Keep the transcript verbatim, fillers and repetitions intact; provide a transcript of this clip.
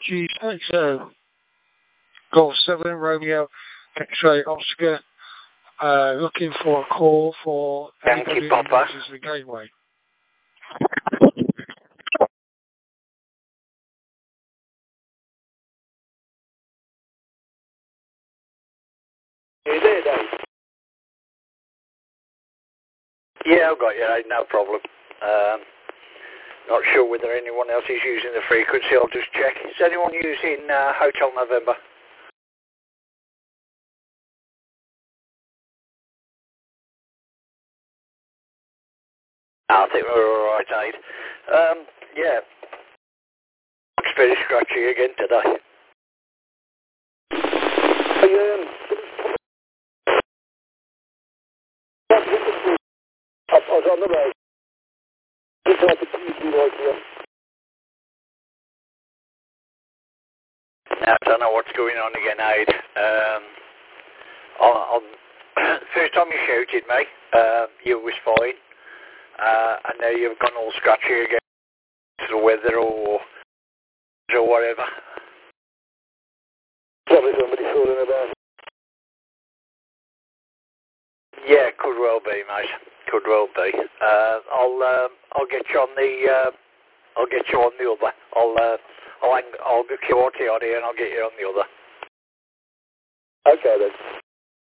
G six zero. Golf seven Romeo X-ray Oscar. Uh, looking for a call for anybody who uses the gateway. You there, Dave? Yeah, I've got you, Dave, no problem. Um, not sure whether anyone else is using the frequency, I'll just check. Is anyone using uh, Hotel November? I think we're alright, Aid. Um, yeah. It's very scratchy again today. I, um, I was on the road. Just like a T V right here. Now, I don't know what's going on again, Aid. Um, on, on first time you shouted me, uh, you was fine. Uh, and now you've gone all scratchy again. The weather or, or whatever. Probably somebody calling about. Yeah, could well be, mate. Could well be. Uh, I'll um, I'll get you on the uh, I'll get you on the other. I'll uh, I'll hang, I'll get you on here and I'll get you on the other. Okay then.